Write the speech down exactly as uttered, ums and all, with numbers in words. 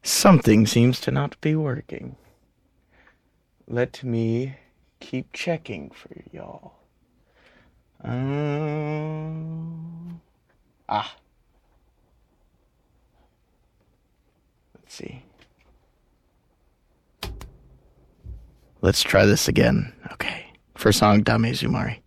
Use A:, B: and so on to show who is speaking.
A: Something seems to not be working. Let me keep checking for y'all. Um, ah. Let's see. Let's try this again. Okay. First song, Dame Zumari.